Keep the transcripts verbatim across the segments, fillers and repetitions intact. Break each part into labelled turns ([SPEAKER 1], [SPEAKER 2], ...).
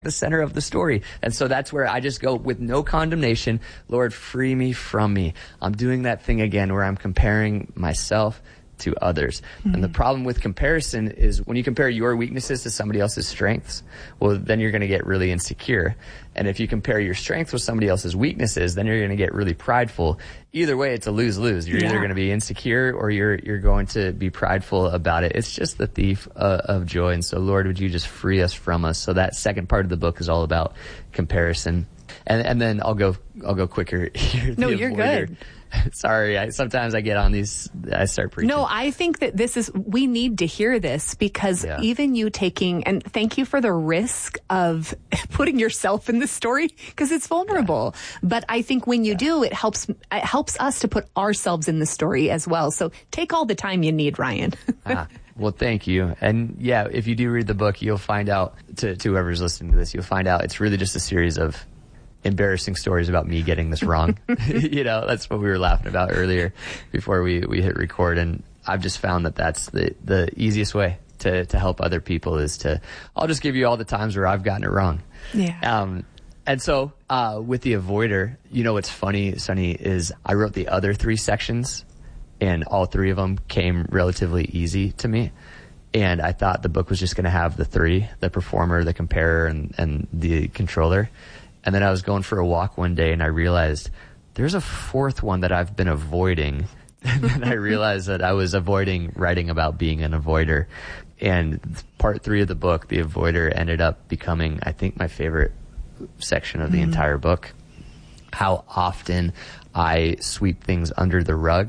[SPEAKER 1] the center of the story. And so that's where I just go with no condemnation. Lord, free me from me. I'm doing that thing again where I'm comparing myself to others. Mm-hmm. And the problem with comparison is when you compare your weaknesses to somebody else's strengths, well, then you're going to get really insecure. And if you compare your strengths with somebody else's weaknesses, then you're going to get really prideful. Either way, it's a lose-lose. You're yeah. either going to be insecure or you're you're going to be prideful about it. It's just the thief uh, of joy. And so, Lord, would you just free us from us? So that second part of the book is all about comparison. And and then I'll go I'll go quicker here.
[SPEAKER 2] No, you're
[SPEAKER 1] avoider.
[SPEAKER 2] good.
[SPEAKER 1] Sorry, I, sometimes I get on these, I start preaching.
[SPEAKER 2] No, I think that this is, we need to hear this because yeah. even you taking, and thank you for the risk of putting yourself in the story because it's vulnerable. Yeah. But I think when you yeah. do, it helps, it helps us to put ourselves in the story as well. So take all the time you need, Ryan.
[SPEAKER 1] ah, well, thank you. And yeah, if you do read the book, you'll find out, to, to whoever's listening to this, you'll find out it's really just a series of embarrassing stories about me getting this wrong. You know, that's what we were laughing about earlier before we, we hit record. And I've just found that that's the, the easiest way to, to help other people is to, I'll just give you all the times where I've gotten it wrong.
[SPEAKER 2] Yeah.
[SPEAKER 1] Um, and so, uh, with the avoider, you know, what's funny, Sonny, is I wrote the other three sections and all three of them came relatively easy to me. And I thought the book was just going to have the three, the performer, the comparer, and, and the controller. And then I was going for a walk one day and I realized there's a fourth one that I've been avoiding. And then I realized that I was avoiding writing about being an avoider. And part three of the book, the avoider, ended up becoming, I think, my favorite section of the mm-hmm. entire book. How often I sweep things under the rug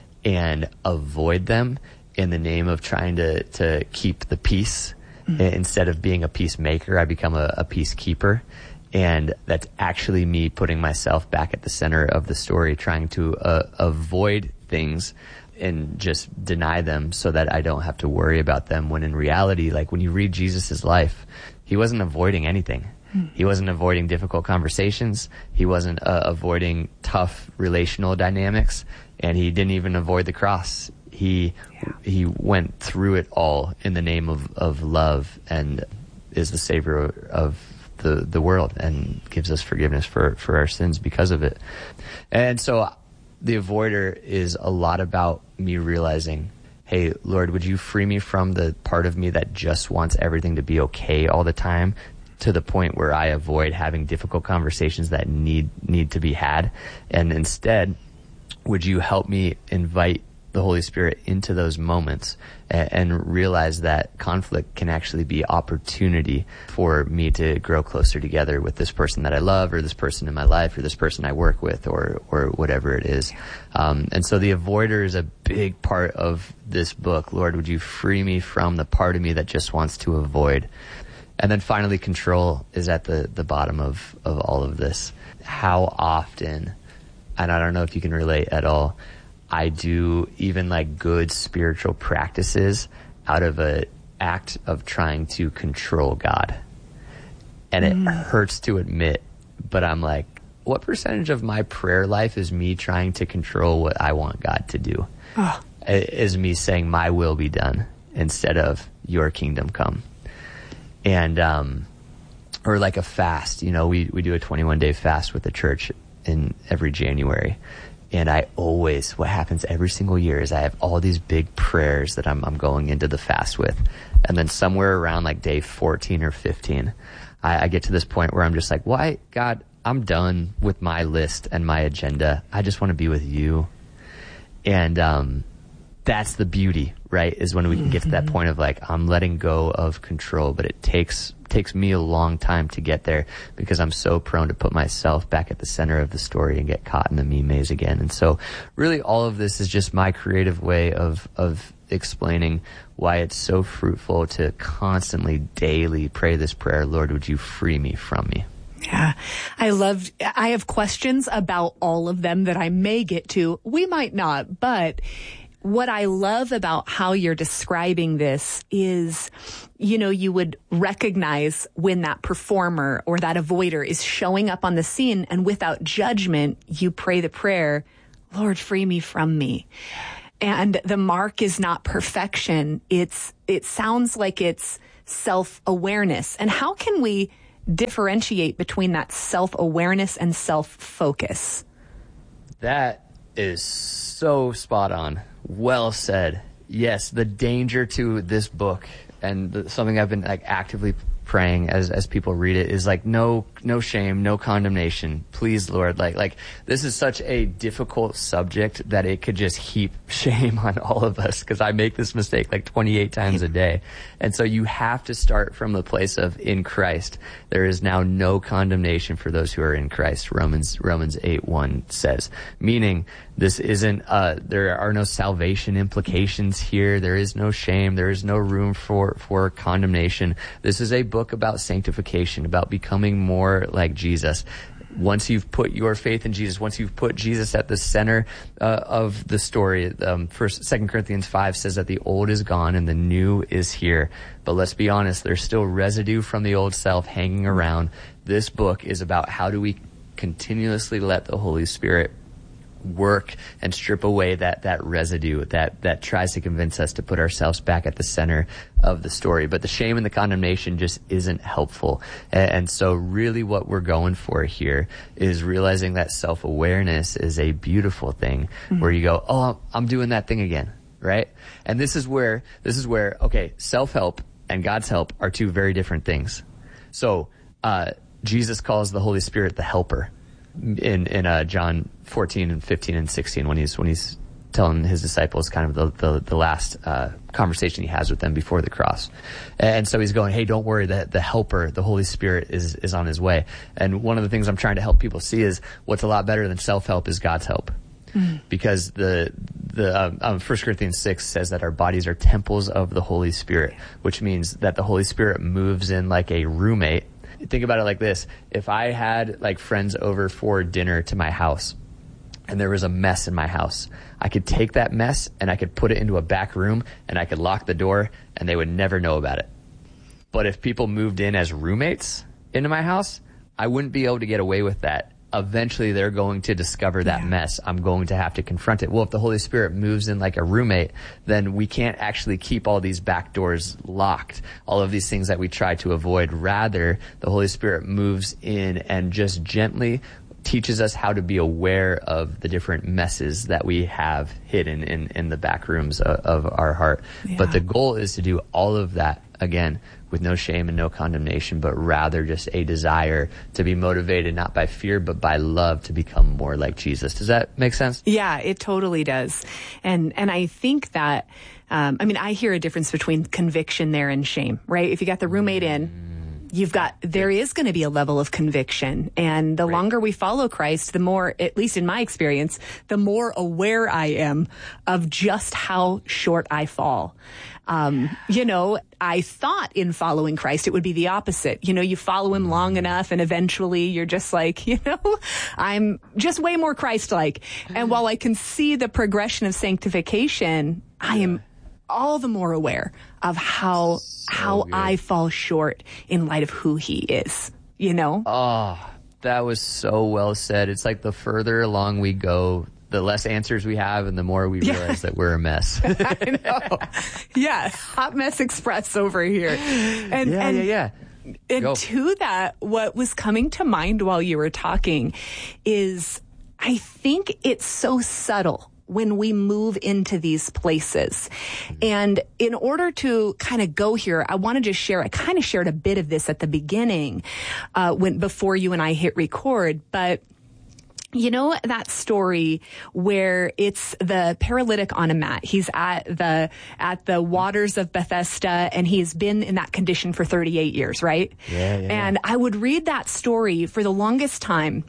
[SPEAKER 1] and avoid them in the name of trying to, to keep the peace. Mm-hmm. Instead of being a peacemaker, I become a, a peacekeeper. And that's actually me putting myself back at the center of the story, trying to uh, avoid things and just deny them so that I don't have to worry about them. When in reality, like when you read Jesus's life, he wasn't avoiding anything. Hmm. He wasn't avoiding difficult conversations. He wasn't uh, avoiding tough relational dynamics. And he didn't even avoid the cross. He, yeah. he went through it all in the name of, of love and is the savior of the the world and gives us forgiveness for, for our sins because of it. And so the avoider is a lot about me realizing, hey, Lord, would you free me from the part of me that just wants everything to be okay all the time to the point where I avoid having difficult conversations that need need to be had. And instead, would you help me invite the Holy Spirit into those moments and, and realize that conflict can actually be opportunity for me to grow closer together with this person that I love or this person in my life or this person I work with or, or whatever it is. Um, and so the avoider is a big part of this book. Lord, would you free me from the part of me that just wants to avoid? And then finally, control is at the, the bottom of, of all of this. How often, and I don't know if you can relate at all, I do even like good spiritual practices out of an act of trying to control God. And it mm. hurts to admit, but I'm like, what percentage of my prayer life is me trying to control what I want God to do? Oh. Is me saying my will be done instead of your kingdom come. And, um, or like a fast, you know, we, we do a twenty-one day fast with the church in every January. And I always, what happens every single year is I have all these big prayers that I'm, I'm going into the fast with. And then somewhere around like day fourteen or fifteen, I, I get to this point where I'm just like, why, God, I'm done with my list and my agenda. I just want to be with you. And, um, that's the beauty, right? Is when we can get to that point of like, I'm letting go of control, but it takes, takes me a long time to get there because I'm so prone to put myself back at the center of the story and get caught in the me maze again. And so really all of this is just my creative way of, of explaining why it's so fruitful to constantly, daily pray this prayer, Lord, would you free me from me?
[SPEAKER 2] Yeah, I love, I have questions about all of them that I may get to. We might not, but what I love about how you're describing this is, you know, you would recognize when that performer or that avoider is showing up on the scene, and without judgment, you pray the prayer, Lord, free me from me. And the mark is not perfection. It's, it sounds like it's self-awareness. And how can we differentiate between that self-awareness and self-focus?
[SPEAKER 1] That is so spot on. Well said. Yes, the danger to this book, and the, something I've been like actively praying as as people read it, is like no no shame, no condemnation. Please, Lord, like like this is such a difficult subject that it could just heap shame on all of us, because I make this mistake like twenty-eight times a day. And so you have to start from the place of in Christ. There is now no condemnation for those who are in Christ. Romans Romans eight one says, meaning this isn't uh there are no salvation implications here. There is no shame. There is no room for for condemnation. This is a book about sanctification, about becoming more like Jesus. Once you've put your faith in Jesus, once you've put Jesus at the center uh, of the story, um, First, Second Corinthians five says that the old is gone and the new is here. But let's be honest, there's still residue from the old self hanging around. This book is about how do we continuously let the Holy Spirit work and strip away that that residue that that tries to convince us to put ourselves back at the center of the story. But the shame and the condemnation just isn't helpful. And, and so really what we're going for here is realizing that self-awareness is a beautiful thing, mm-hmm. where you go, oh, I'm doing that thing again, right? And this is where this is where okay, self-help and God's help are two very different things. So uh Jesus calls the Holy Spirit the helper in in uh, John fourteen and fifteen and sixteen, when he's when he's telling his disciples kind of the the, the last uh, conversation he has with them before the cross. And so he's going, hey, don't worry, the the helper, the Holy Spirit is is on his way. And one of the things I'm trying to help people see is what's a lot better than self-help is God's help. Mm-hmm. Because the the um, um, First Corinthians six says that our bodies are temples of the Holy Spirit, which means that the Holy Spirit moves in like a roommate. Think about it like this. If I had like friends over for dinner to my house and there was a mess in my house, I could take that mess and I could put it into a back room and I could lock the door and they would never know about it. But if people moved in as roommates into my house, I wouldn't be able to get away with that. Eventually they're going to discover that yeah. mess. I'm going to have to confront it. Well, if the Holy Spirit moves in like a roommate, then we can't actually keep all these back doors locked, all of these things that we try to avoid. Rather, the Holy Spirit moves in and just gently teaches us how to be aware of the different messes that we have hidden in, in the back rooms of, of our heart. Yeah. But the goal is to do all of that, again, with no shame and no condemnation, but rather just a desire to be motivated not by fear, but by love to become more like Jesus. Does that make sense?
[SPEAKER 2] Yeah, it totally does. And and I think that, um, I mean, I hear a difference between conviction there and shame, right? If you got the roommate in, you've got, there is going to be a level of conviction. And the right. longer we follow Christ, the more, at least in my experience, the more aware I am of just how short I fall. Um, you know, I thought in following Christ, it would be the opposite. You know, you follow him long enough and eventually you're just like, you know, I'm just way more Christ-like. And while I can see the progression of sanctification, I am all the more aware of how, so how good. I fall short in light of who he is, you know?
[SPEAKER 1] Oh, that was so well said. It's like the further along we go, the less answers we have and the more we realize yeah. that we're a mess.
[SPEAKER 2] I know. Yeah. Hot mess express over here. And,
[SPEAKER 1] yeah,
[SPEAKER 2] and,
[SPEAKER 1] yeah, yeah.
[SPEAKER 2] And
[SPEAKER 1] Go.
[SPEAKER 2] to that, what was coming to mind while you were talking is I think it's so subtle when we move into these places. And in order to kind of go here, I want to just share, I kind of shared a bit of this at the beginning, uh, when, before you and I hit record, but you know that story where it's the paralytic on a mat? He's at the at the waters of Bethesda, and he's been in that condition for thirty-eight years, right?
[SPEAKER 1] Yeah, yeah.
[SPEAKER 2] And I would read that story for the longest time.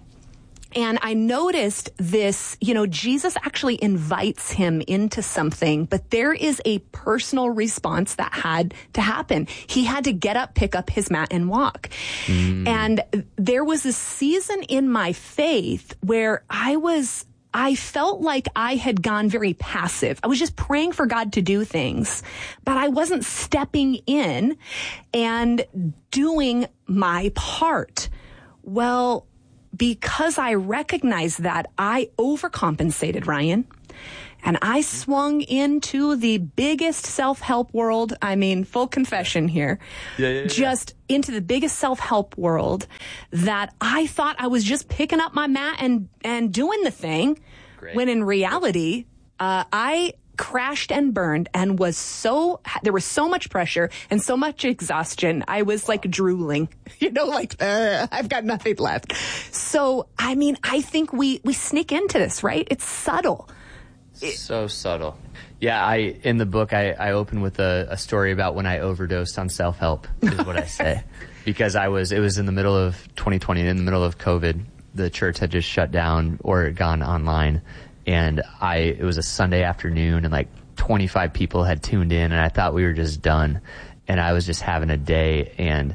[SPEAKER 2] And I noticed this, you know, Jesus actually invites him into something, but there is a personal response that had to happen. He had to get up, pick up his mat, and walk. Mm. And there was a season in my faith where I was, I felt like I had gone very passive. I was just praying for God to do things, but I wasn't stepping in and doing my part. Well, because I recognized that, I overcompensated, Ryan. And I swung into the biggest self-help world. I mean, full confession here.
[SPEAKER 1] Yeah, yeah, yeah.
[SPEAKER 2] Just into the biggest self-help world that I thought I was just picking up my mat and, and doing the thing.
[SPEAKER 1] Great.
[SPEAKER 2] When in reality, uh, I crashed and burned and was so, there was so much pressure and so much exhaustion. I was like drooling, you know, like, uh, I've got nothing left. So, I mean, I think we, we sneak into this, right? It's subtle.
[SPEAKER 1] So subtle. Yeah, I in the book I, I open with a, a story about when I overdosed on self-help is what I say. Because I was it was in the middle of twenty twenty, in the middle of COVID. The church had just shut down or gone online, and I it was a Sunday afternoon and like twenty-five people had tuned in, and I thought we were just done, and I was just having a day, and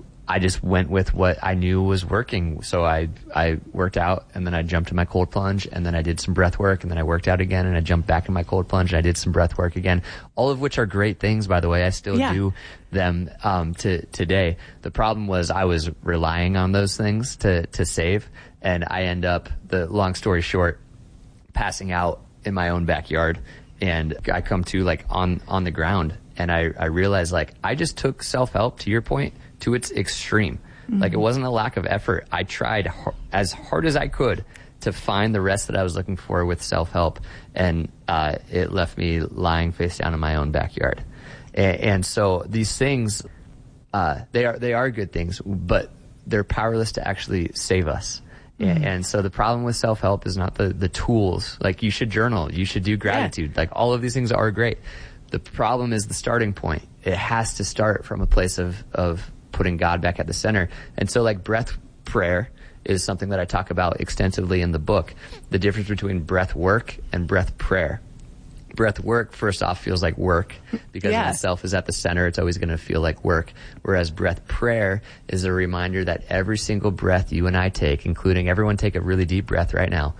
[SPEAKER 1] I just went with what I knew was working. So I, I worked out, and then I jumped in my cold plunge, and then I did some breath work, and then I worked out again, and I jumped back in my cold plunge, and I did some breath work again. All of which are great things, by the way. I still
[SPEAKER 2] yeah.
[SPEAKER 1] do them, um, to today. The problem was I was relying on those things to, to save, and I end up, the long story short, passing out in my own backyard, and I come to like on, on the ground, and I, I realized like, I just took self-help, to your point, to its extreme. Mm-hmm. Like, it wasn't a lack of effort. I tried har- as hard as I could to find the rest that I was looking for with self-help, and uh, it left me lying face down in my own backyard. And, and so these things, uh, they are they are good things, but they're powerless to actually save us. Mm-hmm. And, and so the problem with self-help is not the, the tools. Like, you should journal, you should do gratitude. Yeah. Like, all of these things are great. The problem is the starting point. It has to start from a place of, of putting God back at the center. And so like breath prayer is something that I talk about extensively in the book. The difference between breath work and breath prayer. Breath work, first off, feels like work because
[SPEAKER 2] yeah.
[SPEAKER 1] when the self is at the center, it's always going to feel like work. Whereas breath prayer is a reminder that every single breath you and I take, including everyone take a really deep breath right now.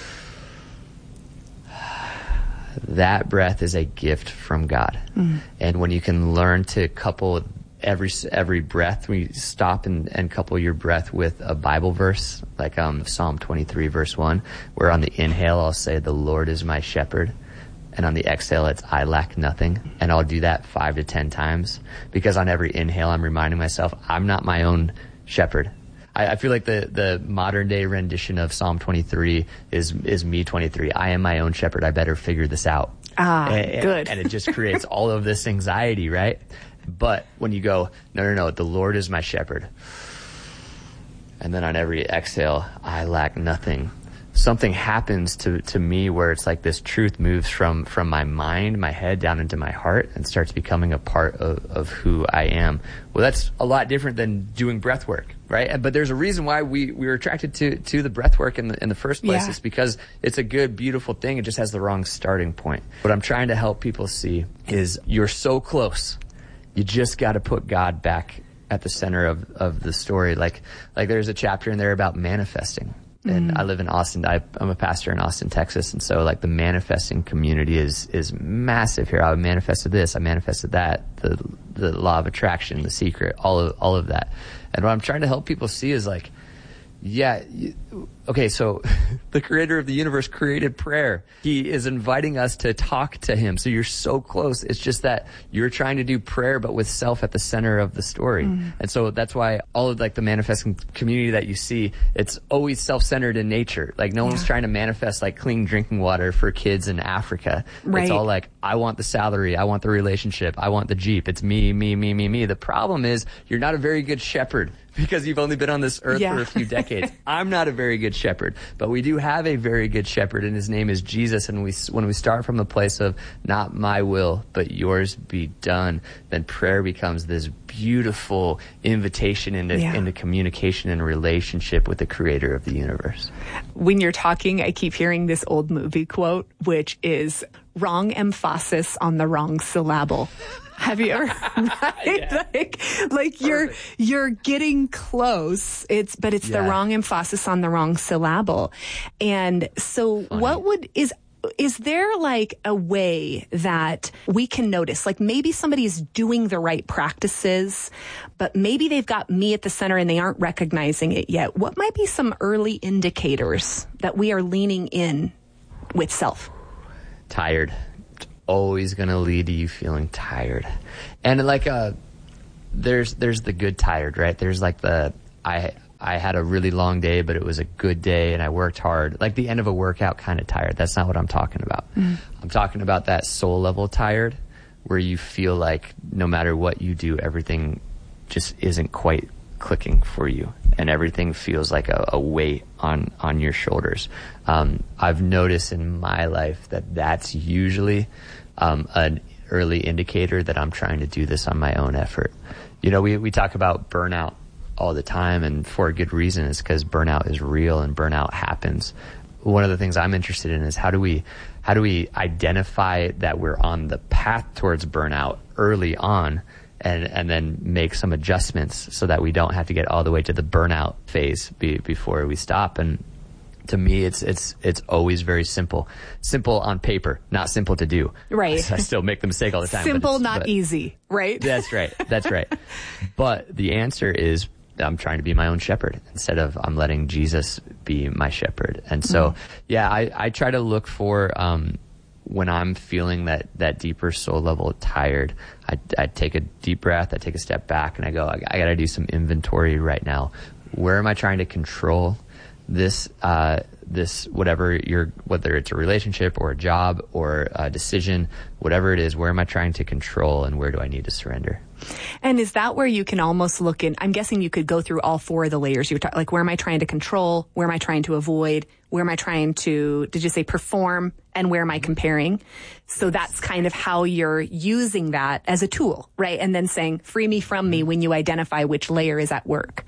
[SPEAKER 1] That breath is a gift from God. Mm. And when you can learn to couple every every breath, when you stop and, and couple your breath with a Bible verse, like um, Psalm twenty-three, verse one, where on the inhale I'll say, "The Lord is my shepherd." And on the exhale, it's, "I lack nothing." And I'll do that five to ten times, because on every inhale, I'm reminding myself, I'm not my own shepherd. I, I feel like the, the modern day rendition of Psalm twenty-three is, is me twenty-three. I am my own shepherd. I better figure this out.
[SPEAKER 2] Ah,
[SPEAKER 1] and,
[SPEAKER 2] good.
[SPEAKER 1] And it just creates all of this anxiety, right? But when you go, no, no, no, the Lord is my shepherd. And then on every exhale, I lack nothing. Something happens to, to me where it's like this truth moves from, from my mind, my head, down into my heart and starts becoming a part of, of who I am. Well, that's a lot different than doing breath work, right? But there's a reason why we, we were attracted to, to the breath work in the, in the first place.
[SPEAKER 2] Yeah.
[SPEAKER 1] It's because it's a good, beautiful thing. It just has the wrong starting point. What I'm trying to help people see is you're so close. You just got to put God back at the center of, of the story. Like, like there's a chapter in there about manifesting. And I live in Austin. I, I'm a pastor in Austin, Texas. And so like the manifesting community is, is massive here. I manifested this. I manifested that. The, the law of attraction, the secret, all of, all of that. And what I'm trying to help people see is like, yeah, you, okay, so the creator of the universe created prayer. He is inviting us to talk to him. So you're so close. It's just that you're trying to do prayer, but with self at the center of the story. Mm. And so that's why all of like the manifesting community that you see, it's always self-centered in nature. Like no yeah. one's trying to manifest like clean drinking water for kids in Africa.
[SPEAKER 2] Right.
[SPEAKER 1] It's all like, I want the salary. I want the relationship. I want the Jeep. It's me, me, me, me, me. The problem is you're not a very good shepherd because you've only been on this earth yeah. for a few decades. I'm not a very good shepherd, but we do have a very good shepherd, and his name is Jesus. And we, when we start from the place of not my will, but yours be done, then prayer becomes this beautiful invitation into, yeah. into communication and relationship with the creator of the universe.
[SPEAKER 2] When you're talking, I keep hearing this old movie quote, which is wrong emphasis on the wrong syllable. Have you ever, right? Yeah. Like, like you're, Perfect. you're getting close. It's, but it's yeah. the wrong emphasis on the wrong syllable. And so Funny. what would, is, is there like a way that we can notice, like maybe somebody's doing the right practices, but maybe they've got me at the center and they aren't recognizing it yet? What might be some early indicators that we are leaning in with self?
[SPEAKER 1] tired. It's always going to lead to you feeling tired. And like, uh, there's, there's the good tired, right? There's like the, I, I had a really long day, but it was a good day and I worked hard. Like the end of a workout kind of tired. That's not what I'm talking about. Mm. I'm talking about that soul level tired where you feel like no matter what you do, everything just isn't quite clicking for you and everything feels like a, a weight on, on your shoulders. Um, I've noticed in my life that that's usually, um, an early indicator that I'm trying to do this on my own effort. You know, we, we talk about burnout all the time, and for a good reason, is because burnout is real and burnout happens. One of the things I'm interested in is how do we how do we identify that we're on the path towards burnout early on, and and then make some adjustments so that we don't have to get all the way to the burnout phase be, before we stop. And to me, it's it's it's always very simple. Simple on paper, not simple to do.
[SPEAKER 2] Right.
[SPEAKER 1] I still make the mistake all the time.
[SPEAKER 2] Simple, not
[SPEAKER 1] but,
[SPEAKER 2] easy. Right.
[SPEAKER 1] That's right. That's right. But the answer is, I'm trying to be my own shepherd instead of I'm letting Jesus be my shepherd. And so, mm. yeah, I, I try to look for, um, when I'm feeling that, that deeper soul level tired, I, I take a deep breath, I take a step back and I go, I, I got to do some inventory right now. Where am I trying to control this, uh, this, whatever you're, whether it's a relationship or a job or a decision, whatever it is, where am I trying to control and where do I need to surrender?
[SPEAKER 2] And is that where you can almost look in, I'm guessing you could go through all four of the layers. You're ta- like, where am I trying to control? Where am I trying to avoid? Where am I trying to, did you say perform? And where am I comparing? So that's kind of how you're using that as a tool, right? And then saying, free me from me when you identify which layer is at work.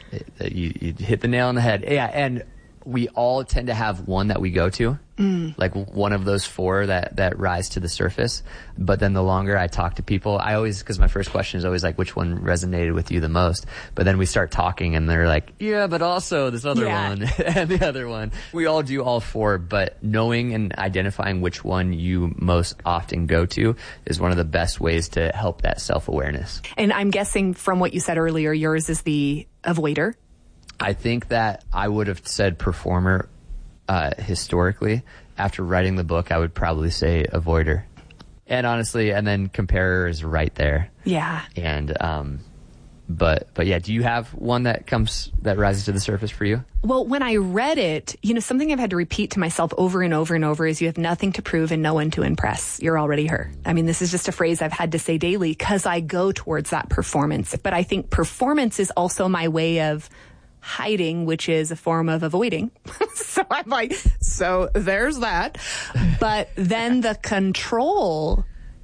[SPEAKER 1] You, you hit the nail on the head. Yeah. And we all tend to have one that we go to, mm. like one of those four that, that rise to the surface. But then the longer I talk to people, I always, cause my first question is always like, which one resonated with you the most? But then we start talking and they're like, yeah, but also this other yeah. one and the other one. We all do all four, but knowing and identifying which one you most often go to is one of the best ways to help that self-awareness.
[SPEAKER 2] And I'm guessing from what you said earlier, yours is the avoider.
[SPEAKER 1] I think that I would have said performer, uh, historically. After writing the book, I would probably say avoider. And honestly, and then comparer is right there.
[SPEAKER 2] Yeah.
[SPEAKER 1] And, um, but, but yeah, do you have one that comes, that rises to the surface for you?
[SPEAKER 2] Well, when I read it, you know, something I've had to repeat to myself over and over and over is you have nothing to prove and no one to impress. You're already her. I mean, this is just a phrase I've had to say daily because I go towards that performance. But I think performance is also my way of hiding, which is a form of avoiding. So I'm like, so there's that. But then the control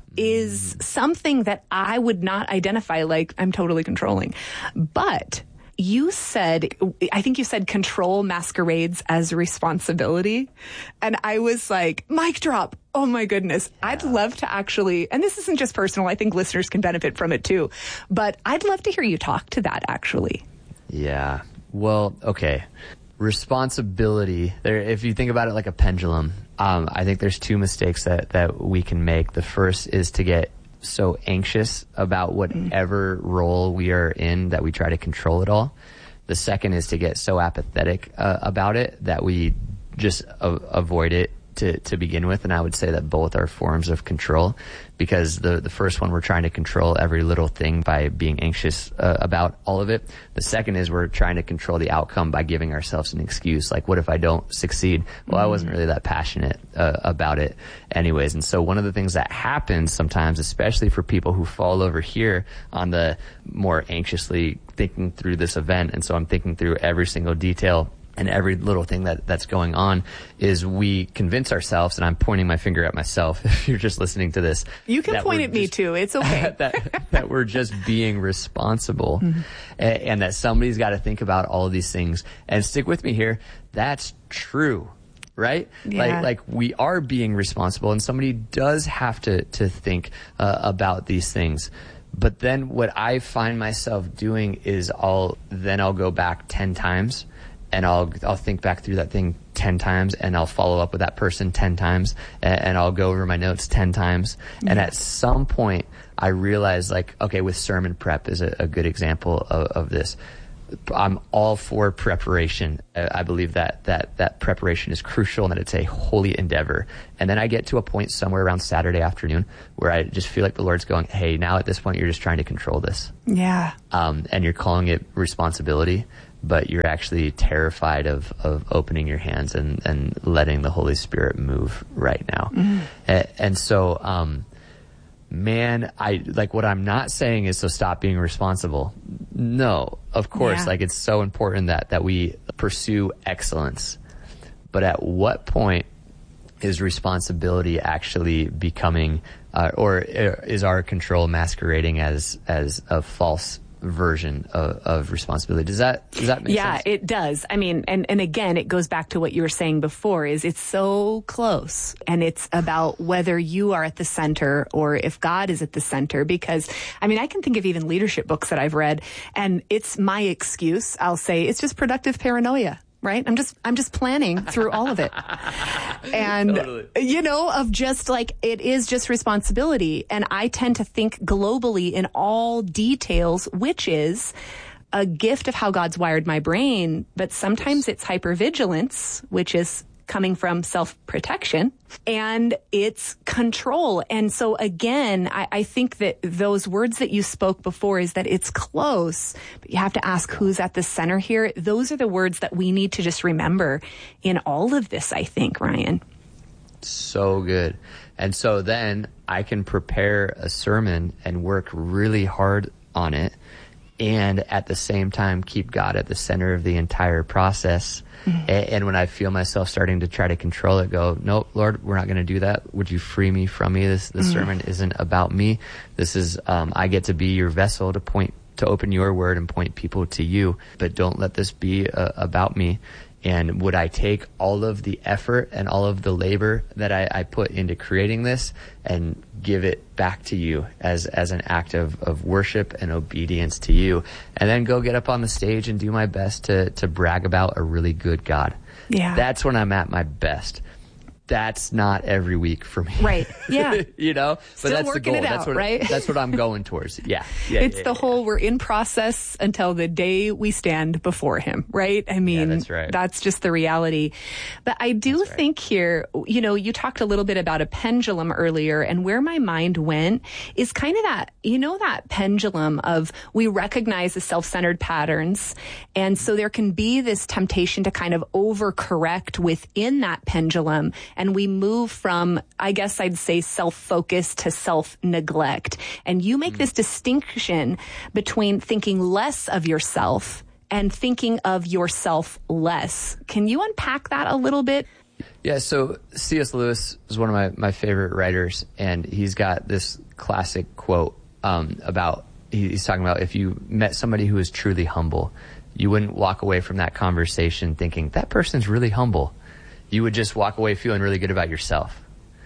[SPEAKER 2] is something that I would not identify like I'm totally controlling. But you said, I think you said control masquerades as responsibility. And I was like, mic drop. Oh my goodness. Yeah. I'd love to actually, and this isn't just personal, I think listeners can benefit from it too. But I'd love to hear you talk to that actually.
[SPEAKER 1] Yeah. Well, okay. Responsibility. There, if you think about it like a pendulum, um, I think there's two mistakes that, that we can make. The first is to get so anxious about whatever role we are in that we try to control it all. The second is to get so apathetic uh, about it that we just a- avoid it to, to begin with. And I would say that both are forms of control, because the, the first one, we're trying to control every little thing by being anxious uh, about all of it. The second is we're trying to control the outcome by giving ourselves an excuse. Like, what if I don't succeed? Well, I wasn't really that passionate uh, about it anyways. And so one of the things that happens sometimes, especially for people who fall over here on the more anxiously thinking through this event, and so I'm thinking through every single detail and every little thing that, that's going on, is we convince ourselves, and I'm pointing my finger at myself if you're just listening to this.
[SPEAKER 2] You can point at just, me too. It's okay.
[SPEAKER 1] that, that we're just being responsible, mm-hmm. and, and that somebody's got to think about all of these things. And stick with me here. That's true. Right?
[SPEAKER 2] Yeah.
[SPEAKER 1] Like, like we are being responsible, and somebody does have to, to think uh, about these things. But then what I find myself doing is I'll, then I'll go back ten times. And I'll I'll think back through that thing ten times, and I'll follow up with that person ten times, and, and I'll go over my notes ten times. Yeah. And at some point, I realize, like, okay, with sermon prep is a, a good example of, of this. I'm all for preparation. I believe that, that, that preparation is crucial and that it's a holy endeavor. And then I get to a point somewhere around Saturday afternoon where I just feel like the Lord's going, hey, now at this point, you're just trying to control this.
[SPEAKER 2] Yeah.
[SPEAKER 1] Um, and you're calling it responsibility, but you're actually terrified of, of opening your hands and, and letting the Holy Spirit move right now. Mm-hmm. And, and so, um, man, I like what I'm not saying is so stop being responsible. No, of course, yeah. like it's so important that, that we pursue excellence. But at what point is responsibility actually becoming, uh, or is our control masquerading as, as a false version of, of responsibility? Does that, does that make
[SPEAKER 2] yeah,
[SPEAKER 1] sense?
[SPEAKER 2] Yeah, it does. I mean, and, and again, it goes back to what you were saying before is it's so close and it's about whether you are at the center or if God is at the center, because I mean, I can think of even leadership books that I've read and it's my excuse. I'll say it's just productive paranoia. Right? I'm just, I'm just planning through all of it. And, totally. you know, of just like, it is just responsibility. And I tend to think globally in all details, which is a gift of how God's wired my brain. But sometimes it's hypervigilance, which is coming from self-protection, and it's control. And so again, I, I think that those words that you spoke before is that it's close, but you have to ask who's at the center here. Those are the words that we need to just remember in all of this, I think, Ryan.
[SPEAKER 1] So good. And so then I can prepare a sermon and work really hard on it, and at the same time keep God at the center of the entire process. Mm-hmm. And when I feel myself starting to try to control it, go, nope, Lord, we're not going to do that. Would you free me from me? This, this mm-hmm. sermon isn't about me. This is, um, I get to be your vessel to point, to open your word and point people to you, but don't let this be uh, about me. And would I take all of the effort and all of the labor that I, I put into creating this and give it back to you as, as an act of, of worship and obedience to you, and then go get up on the stage and do my best to, to brag about a really good God?
[SPEAKER 2] Yeah.
[SPEAKER 1] That's when I'm at my best. That's not every week for me.
[SPEAKER 2] Right. Yeah.
[SPEAKER 1] you know, but
[SPEAKER 2] Still
[SPEAKER 1] that's
[SPEAKER 2] working
[SPEAKER 1] the goal.
[SPEAKER 2] it out,
[SPEAKER 1] that's what,
[SPEAKER 2] right?
[SPEAKER 1] that's what I'm going towards. Yeah. yeah
[SPEAKER 2] it's
[SPEAKER 1] yeah,
[SPEAKER 2] the
[SPEAKER 1] yeah,
[SPEAKER 2] whole,
[SPEAKER 1] yeah.
[SPEAKER 2] we're in process until the day we stand before him, right? I mean,
[SPEAKER 1] yeah, that's right.
[SPEAKER 2] That's just the reality. But I do right. think here, you know, you talked a little bit about a pendulum earlier, and where my mind went is kind of that, you know, that pendulum of we recognize the self-centered patterns. And so there can be this temptation to kind of overcorrect within that pendulum, and we move from, I guess I'd say, self-focus to self-neglect. And you make mm. this distinction between thinking less of yourself and thinking of yourself less. Can you unpack that a little bit?
[SPEAKER 1] Yeah, so C S Lewis is one of my, my favorite writers, and he's got this classic quote um, about, he's talking about if you met somebody who is truly humble, you wouldn't walk away from that conversation thinking, that person's really humble. You would just walk away feeling really good about yourself.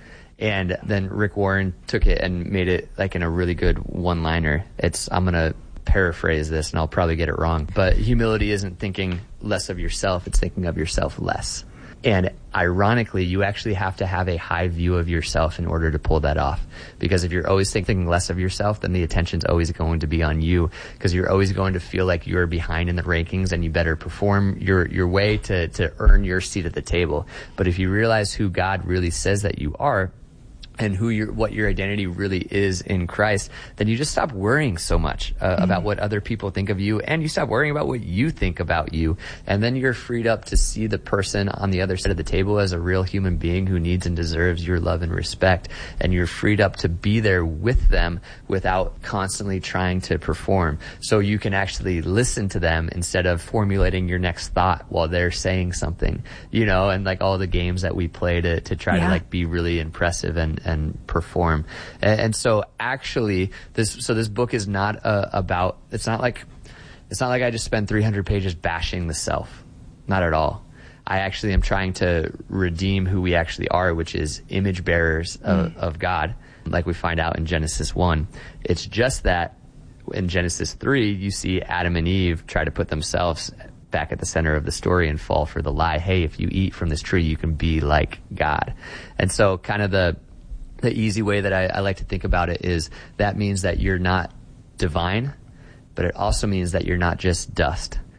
[SPEAKER 1] And then Rick Warren took it and made it like in a really good one-liner. It's, I'm going to paraphrase this and I'll probably get it wrong, but humility isn't thinking less of yourself, it's thinking of yourself less. And ironically, you actually have to have a high view of yourself in order to pull that off. Because if you're always thinking less of yourself, then the attention's always going to be on you, because you're always going to feel like you're behind in the rankings and you better perform your, your way to, to earn your seat at the table. But if you realize who God really says that you are, and who your, what your identity really is in Christ, then you just stop worrying so much uh, mm-hmm. about what other people think of you, and you stop worrying about what you think about you. And then you're freed up to see the person on the other side of the table as a real human being who needs and deserves your love and respect. And you're freed up to be there with them without constantly trying to perform. So you can actually listen to them instead of formulating your next thought while they're saying something, you know, and like all the games that we play to, to try yeah. to like be really impressive and, and perform. And, and so actually this, so this book is not uh, about, it's not like, it's not like I just spend three hundred pages bashing the self. Not at all. I actually am trying to redeem who we actually are, which is image bearers of, mm. of God, like we find out in Genesis one. It's just that in Genesis three, you see Adam and Eve try to put themselves back at the center of the story and fall for the lie. Hey, if you eat from this tree, you can be like God. And so kind of the, the easy way that I, I like to think about it is that means that you're not divine, but it also means that you're not just dust.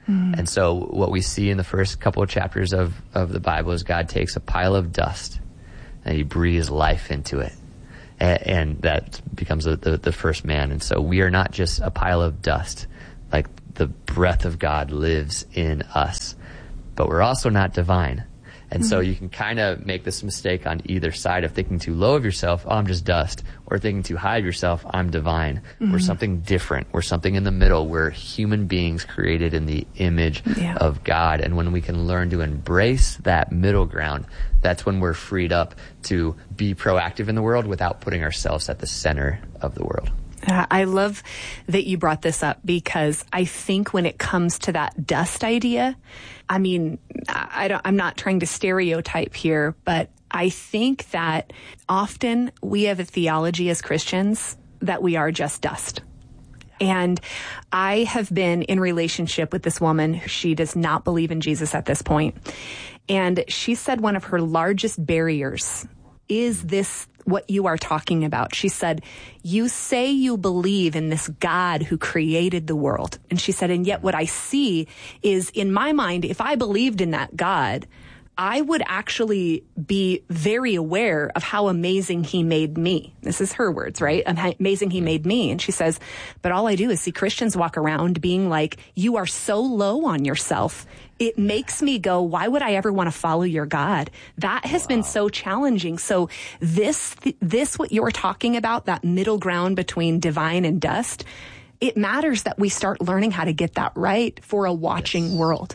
[SPEAKER 1] Mm. And so what we see in the first couple of chapters of, of the Bible is God takes a pile of dust and he breathes life into it. And, and that becomes a, the, the first man. And so we are not just a pile of dust, like the breath of God lives in us, but we're also not divine. And mm-hmm. so you can kind of make this mistake on either side of thinking too low of yourself, oh, I'm just dust, or thinking too high of yourself, I'm divine. Mm-hmm. We're something different. We're something in the middle. We're human beings created in the image yeah. of God. And when we can learn to embrace that middle ground, that's when we're freed up to be proactive in the world without putting ourselves at the center of the world.
[SPEAKER 2] Uh, I love that you brought this up because I think when it comes to that dust idea, I mean, I don't, I'm not trying to stereotype here, but I think that often we have a theology as Christians that we are just dust. And I have been in relationship with this woman. She does not believe in Jesus at this point. And she said one of her largest barriers is this what you are talking about. She said, you say you believe in this God who created the world. And she said, and yet what I see is in my mind, if I believed in that God, I would actually be very aware of how amazing he made me. This is her words, right? Amazing he made me. And she says, but all I do is see Christians walk around being like, you are so low on yourself. It makes me go, why would I ever want to follow your God? That has wow. been so challenging. So this, this, what you're talking about, that middle ground between divine and dust, it matters that we start learning how to get that right for a watching yes. world.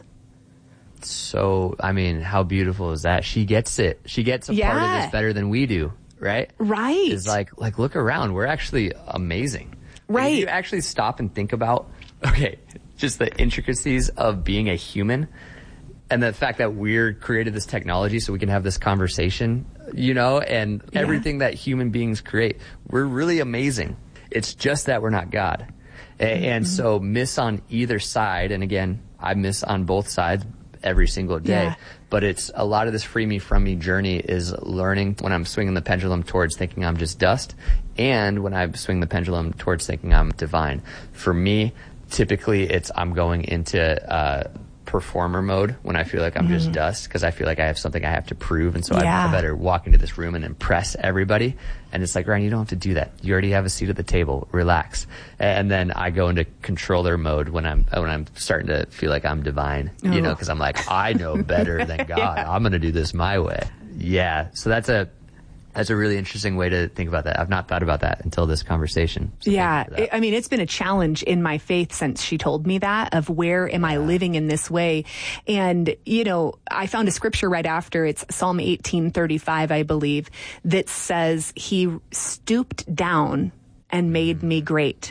[SPEAKER 1] So, I mean, how beautiful is that? She gets it. She gets a
[SPEAKER 2] yeah.
[SPEAKER 1] part of this better than we do, right?
[SPEAKER 2] Right.
[SPEAKER 1] It's like, like, look around. We're actually amazing.
[SPEAKER 2] Right.
[SPEAKER 1] If you actually stop and think about, okay, just the intricacies of being a human and the fact that we're created this technology so we can have this conversation, you know, and yeah. everything that human beings create, we're really amazing. It's just that we're not God. Mm-hmm. And so miss on either side. And again, I miss on both sides every single day. Yeah. But it's a lot of this free me from me journey is learning when I'm swinging the pendulum towards thinking I'm just dust and when I swing the pendulum towards thinking I'm divine. For me, typically it's I'm going into uh, performer mode when I feel like I'm mm-hmm. just dust because I feel like I have something I have to prove. And so yeah. I, I better walk into this room and impress everybody. And it's like, Ryan, you don't have to do that. You already have a seat at the table. Relax. And then I go into controller mode when I'm when I'm starting to feel like I'm divine, oh. you know, because I'm like, I know better than God. yeah. I'm going to do this my way. Yeah. So that's a that's a really interesting way to think about that. I've not thought about that until this conversation. So
[SPEAKER 2] yeah. I mean, it's been a challenge in my faith since she told me that of where am I living in this way? And, you know, I found a scripture right after. It's Psalm eighteen thirty-five, I believe, that says he stooped down and made me great.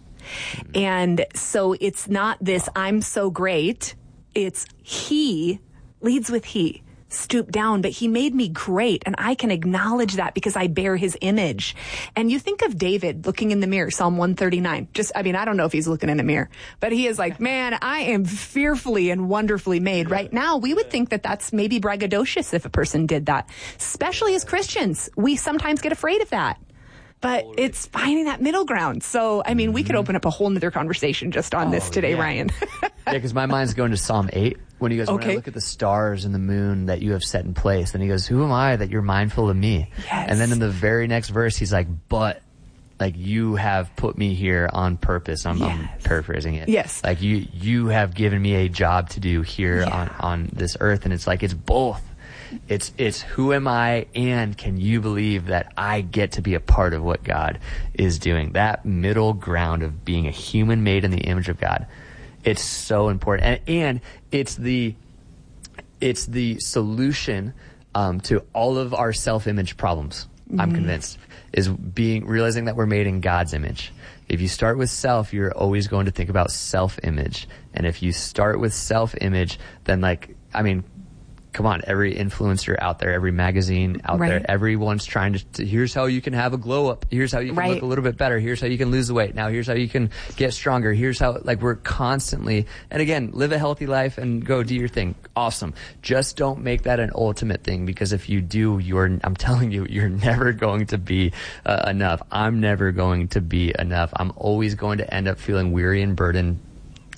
[SPEAKER 2] And so it's not this, I'm so great. It's he leads with he. Stoop down, but he made me great. And I can acknowledge that because I bear his image. And you think of David looking in the mirror, Psalm one thirty-nine. Just, I mean, I don't know if he's looking in a mirror, but he is like, man, I am fearfully and wonderfully made. Right now, we would think that that's maybe braggadocious if a person did that, especially as Christians. We sometimes get afraid of that. But totally. It's finding that middle ground. So, I mean, mm-hmm. we could open up a whole nother conversation just on oh, this today,
[SPEAKER 1] yeah.
[SPEAKER 2] Ryan.
[SPEAKER 1] Yeah, because my mind's going to Psalm eight when he goes,
[SPEAKER 2] okay.
[SPEAKER 1] when I look at the stars and the moon that you have set in place. And he goes, who am I that you're mindful of me?
[SPEAKER 2] Yes.
[SPEAKER 1] And then in the very next verse, he's like, but like you have put me here on purpose. I'm, yes. I'm paraphrasing it.
[SPEAKER 2] Yes.
[SPEAKER 1] Like you, you have given me a job to do here
[SPEAKER 2] yeah.
[SPEAKER 1] on, on this earth. And it's like, it's both. It's, it's who am I and can you believe that I get to be a part of what God is doing? That middle ground of being a human made in the image of God. It's so important. And, and it's the, it's the solution, um, to all of our self-image problems. Mm-hmm. I'm convinced is being, realizing that we're made in God's image. If you start with self, you're always going to think about self-image. And if you start with self-image, then like, I mean, come on, every influencer out there, every magazine out
[SPEAKER 2] right.
[SPEAKER 1] there, everyone's trying to, to, here's how you can have a glow up. Here's how you can
[SPEAKER 2] right.
[SPEAKER 1] look a little bit better. Here's how you can lose the weight. Now here's how you can get stronger. Here's how, like we're constantly, and again, live a healthy life and go do your thing. Awesome. Just don't make that an ultimate thing because if you do, you're, I'm telling you, you're never going to be uh, enough. I'm never going to be enough. I'm always going to end up feeling weary and burdened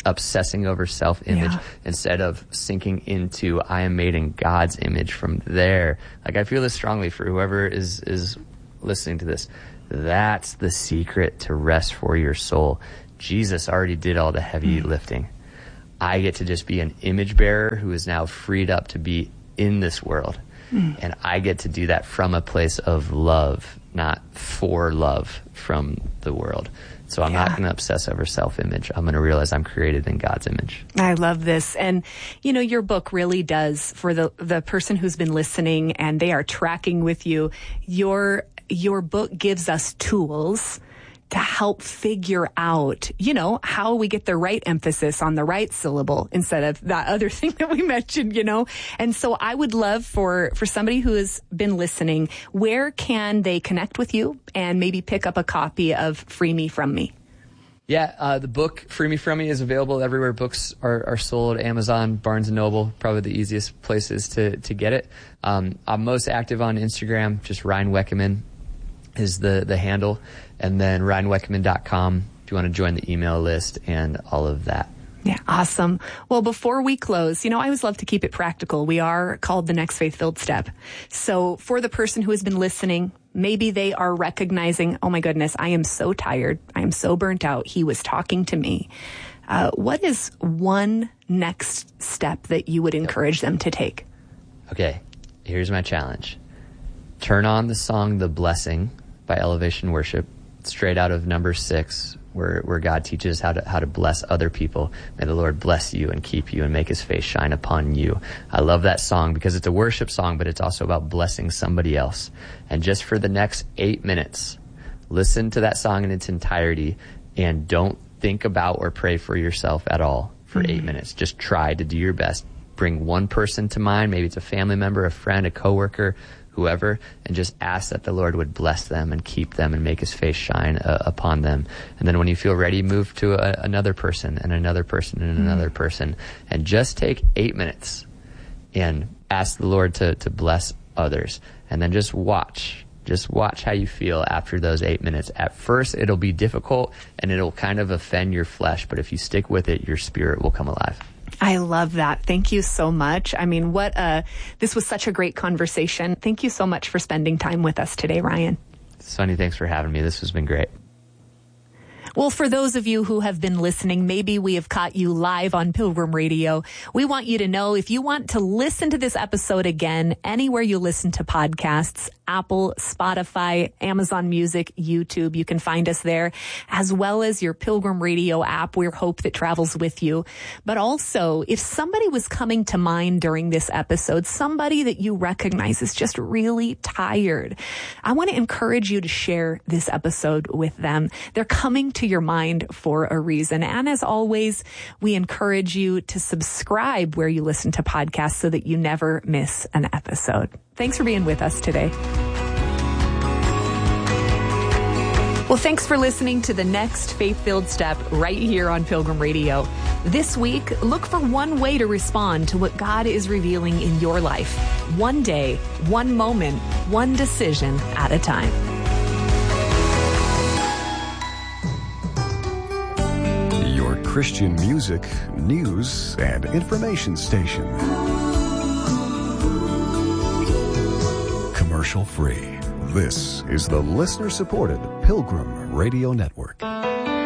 [SPEAKER 1] obsessing over self-image,
[SPEAKER 2] Yeah.
[SPEAKER 1] instead of sinking into I am made in God's image from there. Like, I feel this strongly for whoever is, is listening to this. That's the secret to rest for your soul. Jesus already did all the heavy mm. lifting. I get to just be an image bearer who is now freed up to be in this world. Mm. And I get to do that from a place of love, not for love from the world. So I'm yeah. not going to obsess over self-image. I'm going to realize I'm created in God's image.
[SPEAKER 2] I love this. And, you know, your book really does, for the, the person who's been listening and they are tracking with you, your, your book gives us tools to help figure out, you know, how we get the right emphasis on the right syllable instead of that other thing that we mentioned, you know. And so I would love for, for somebody who has been listening, where can they connect with you and maybe pick up a copy of Free Me From Me?
[SPEAKER 1] Yeah, uh, the book, Free Me From Me, is available everywhere books are, are sold. Amazon, Barnes and Noble, probably the easiest places to, to get it. Um, I'm most active on Instagram, just Ryan Weckeman is the, the handle. And then ryan weckeman dot com if you want to join the email list and all of that.
[SPEAKER 2] Yeah, awesome. Well, before we close, you know, I always love to keep it practical. We are called the Next Faith-Filled Step. So for the person who has been listening, maybe they are recognizing, oh my goodness, I am so tired. I am so burnt out. He was talking to me. Uh, what is one next step that you would encourage them to take?
[SPEAKER 1] Okay, here's my challenge. Turn on the song The Blessing by Elevation Worship, straight out of number six, where, where God teaches how to, how to bless other people. May the Lord bless you and keep you and make his face shine upon you. I love that song because it's a worship song, but it's also about blessing somebody else. And just for the next eight minutes, listen to that song in its entirety and don't think about or pray for yourself at all for mm-hmm. eight minutes. Just try to do your best. Bring one person to mind. Maybe it's a family member, a friend, a coworker, whoever, and just ask that the Lord would bless them and keep them and make his face shine uh, upon them. And then when you feel ready, move to a, another person and another person and another mm. person, and just take eight minutes and ask the Lord to, to bless others. And then just watch. Just watch how you feel after those eight minutes. At first, it'll be difficult and it'll kind of offend your flesh, but if you stick with it, your spirit will come alive.
[SPEAKER 2] I love that. Thank you so much. I mean, what a, this was such a great conversation. Thank you so much for spending time with us today, Ryan.
[SPEAKER 1] Sonny, thanks for having me. This has been great.
[SPEAKER 2] Well, for those of you who have been listening, maybe we have caught you live on Pilgrim Radio. We want you to know if you want to listen to this episode again, anywhere you listen to podcasts, Apple, Spotify, Amazon Music, YouTube, you can find us there, as well as your Pilgrim Radio app, We're Hope That Travels With You. But also, if somebody was coming to mind during this episode, somebody that you recognize is just really tired, I want to encourage you to share this episode with them. They're coming to your mind for a reason. And as always, we encourage you to subscribe where you listen to podcasts so that you never miss an episode. Thanks for being with us today. Well, thanks for listening to the Next Faith-Filled Step right here on Pilgrim Radio. This week, look for one way to respond to what God is revealing in your life. One day, one moment, one decision at a time.
[SPEAKER 3] Christian music, news, and information station. Commercial free. This is the listener-supported Pilgrim Radio Network.